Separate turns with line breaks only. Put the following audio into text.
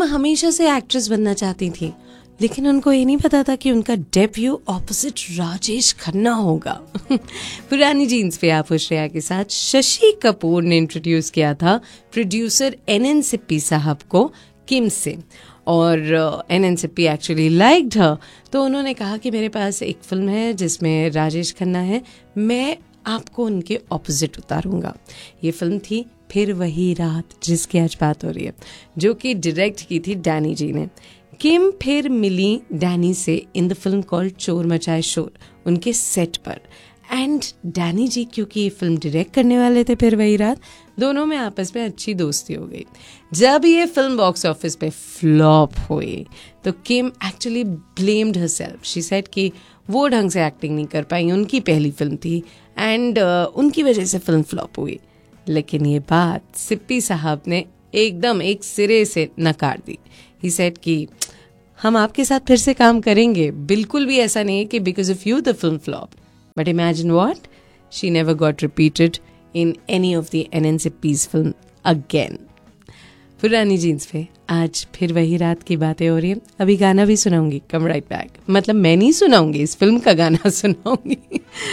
हमेशा से एक्ट्रेस बनना चाहती थी, लेकिन उनको ये नहीं पता था कि उनका डेब्यू ऑपोजिट राजेश खन्ना होगा। पुरानी जीन्स पे आप श्रेया के साथ शशि कपूर ने इंट्रोड्यूस किया था प्रोड्यूसर एनएन सिप्पी साहब को किम से, और एनएन सिप्पी एक्चुअली लाइक्ड हर, तो उन्होंने कहा कि मेरे पास एक फिल्म है जिसमें राजेश खन्ना है, मैं आपको उनके ऑपोजिट उतारूंगा। ये फिल्म थी फिर वही रात, जिसकी आज बात हो रही है, जो कि डायरेक्ट की थी डैनी जी ने। किम फिर मिली डैनी से इन द फिल्म कॉल्ड चोर मचाए शोर, उनके सेट पर, एंड डैनी जी क्योंकि ये फिल्म डायरेक्ट करने वाले थे फिर वही रात, दोनों में आपस में अच्छी दोस्ती हो गई। जब ये फिल्म बॉक्स ऑफिस पे फ्लॉप हुई तो किम actually blamed herself. She said कि वो ढंग से एक्टिंग नहीं कर पाई, उनकी पहली फिल्म थी एंड उनकी वजह से फिल्म फ्लॉप हुई। लेकिन ये बात सिप्पी साहब ने एकदम एक सिरे से नकार दी। ही सेड कि हम आपके साथ फिर से काम करेंगे, बिल्कुल भी ऐसा नहीं है कि because of you the film flop. But imagine what, she never got repeated in any of the NN सिप्पीज film again. पुरानी जीन्स पे आज फिर वही रात की बातें हो रही है। अभी गाना भी सुनाऊंगी, कम राइट बैक, मतलब मैं नहीं सुनाऊंगी, इस फिल्म का गाना सुनाऊंगी।